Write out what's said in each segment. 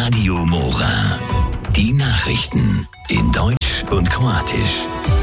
Radio Mora. Die Nachrichten in Deutsch und Kroatisch.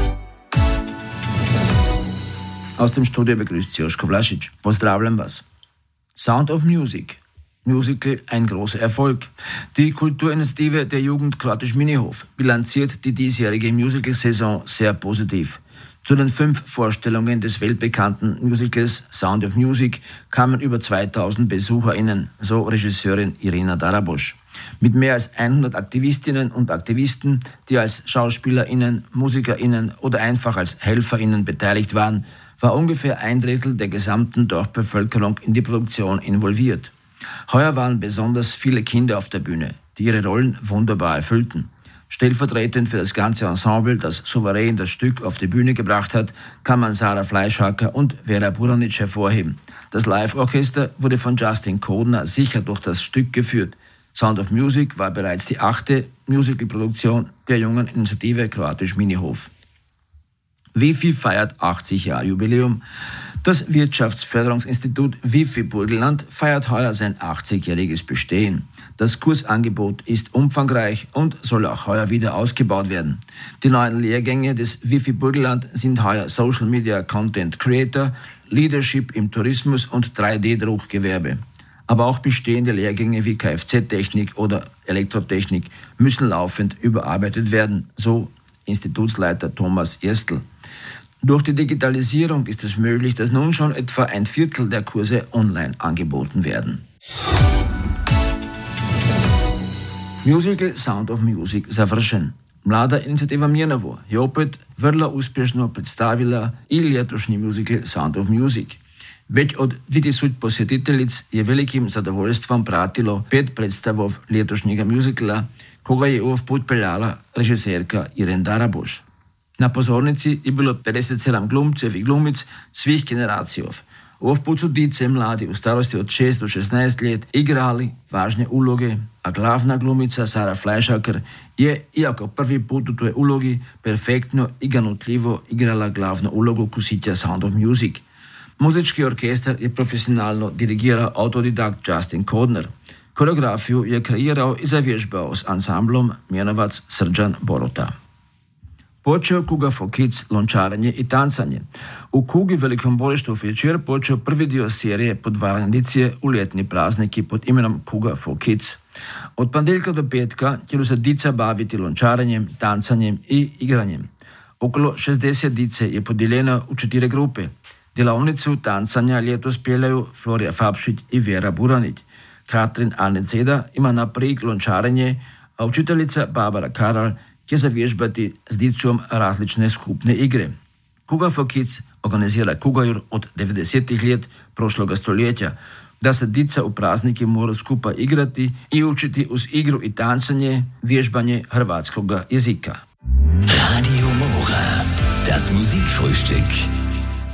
Aus dem Studio begrüßt Sie Joško Vlašić. Pozdravljam vas. Sound of Music. Musical ein großer Erfolg. Die Kulturinitiative der Jugend Kroatisch Minihof bilanziert die diesjährige Musical-Saison sehr positiv. Zu den 5 Vorstellungen des weltbekannten Musicals Sound of Music kamen über 2000 BesucherInnen, so Regisseurin Irina Daraboš. Mit mehr als 100 Aktivistinnen und Aktivisten, die als SchauspielerInnen, MusikerInnen oder einfach als HelferInnen beteiligt waren, war ungefähr 1/3 der gesamten Dorfbevölkerung in die Produktion involviert. Heuer waren besonders viele Kinder auf der Bühne, die ihre Rollen wunderbar erfüllten. Stellvertretend für das ganze Ensemble, das souverän das Stück auf die Bühne gebracht hat, kann man Sarah Fleischhacker und Vera Buranic hervorheben. Das Live-Orchester wurde von Justin Kodner sicher durch das Stück geführt. Sound of Music war bereits die 8. Musical-Produktion der jungen Initiative Kroatisch Minihof. WIFI feiert 80 Jahre Jubiläum. Das Wirtschaftsförderungsinstitut WIFI Burgenland feiert heuer sein 80-jähriges Bestehen. Das Kursangebot ist umfangreich und soll auch heuer wieder ausgebaut werden. Die neuen Lehrgänge des WIFI Burgenland sind heuer Social Media Content Creator, Leadership im Tourismus und 3D-Druckgewerbe. Aber auch bestehende Lehrgänge wie Kfz-Technik oder Elektrotechnik müssen laufend überarbeitet werden, so Institutsleiter Thomas Erstl. Durch die Digitalisierung ist es möglich, dass nun schon etwa 1/4 der Kurse online angeboten werden. Musical Sound of Music završen. Mlada inicijativa Mjenovo je opet vrlo uspješno predstavila i letošnji musical Sound of Music. Već od 2000 posjetiteljic je velikim zadovoljstvom pratilo 5 predstavov letošnjega musicala, koga je ovog put peljala režiserka Irina Daraboš. Na pozornici je bilo 57 glumcev i glumic svih generacijov. Ovog put su dice mladi u starosti od 6 do 16 let igrali važne uloge, a glavna glumica Sara Fleischhacker je, iako prvi put u toj ulogi, perfektno i ganutljivo igrala glavnu ulogu kusitja Sound of Music. Muzički orkestar je profesionalno dirigirao autodidakt Justin Kodner. Koreografiju je kreirao i zavježbao s ansamblom Mjenovac Srđan Borota. Počeo Kuga for Kids lončarenje i tancanje. U Kugi Velikom Borištu večer počeo prvi dio serije podvaranja dicije u ljetni prazniki pod imenom Kuga for Kids. Od ponedjeljka do petka će se dica baviti lončarenjem, tancanjem i igranjem. Okolo 60 dice je podijeljeno u 4 grupe. Delavnicu tancanja ljetos peljaju Florija Fapšić i Vera Buranić. Katrin Aneceda ima na prik lončarenje, a učiteljica Barbara Karal će zavježbati s dicom različne skupne igre. Kuga for Kids organizira Kugajur od 90-ih let prošloga stoljetja, da se dica u praznike mora skupa igrati i učiti uz igru i tancanje, vježbanje hrvatskog jezika. Radio Mora, das Musikfrühstück.